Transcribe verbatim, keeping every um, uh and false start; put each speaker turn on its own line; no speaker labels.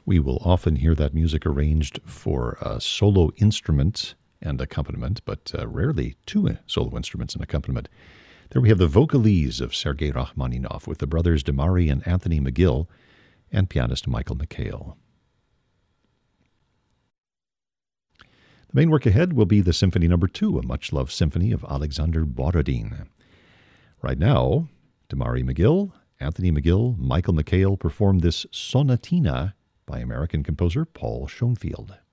We will often hear that music arranged for a solo instrument and accompaniment, but uh, rarely two solo instruments and accompaniment. There we have the Vocalese of Sergei Rachmaninoff with the brothers Damari and Anthony McGill and pianist Michael McHale. The main work ahead will be the Symphony Number Two, a much-loved symphony of Alexander Borodin. Right now, Damari McGill, Anthony McGill, Michael McHale perform this Sonatina by American composer Paul Schoenfield.